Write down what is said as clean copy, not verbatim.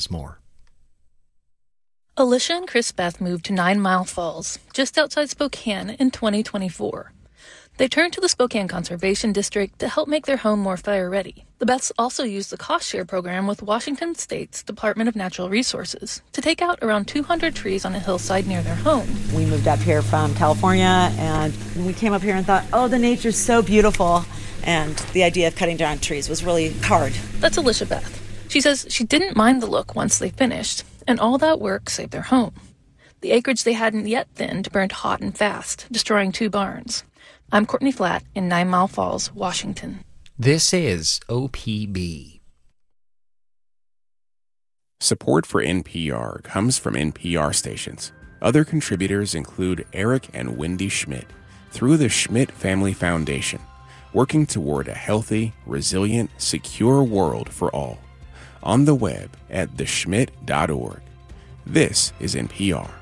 has more. Alicia and Chris Beth moved to 9 Mile Falls, just outside Spokane, in 2024. They turned to the Spokane Conservation District to help make their home more fire-ready. The Beths also used the cost share program with Washington State's Department of Natural Resources to take out around 200 trees on a hillside near their home. We moved up here from California, and we came up here and thought, oh, the nature's so beautiful. And the idea of cutting down trees was really hard. That's Alicia Beth. She says she didn't mind the look once they finished, and all that work saved their home. The acreage they hadn't yet thinned burned hot and fast, destroying 2 barns. I'm Courtney Flatt in 9 Mile Falls, Washington. This is OPB. Support for NPR comes from NPR stations. Other contributors include Eric and Wendy Schmidt through the Schmidt Family Foundation, working toward a healthy, resilient, secure world for all. On the web at theschmidt.org. This is NPR.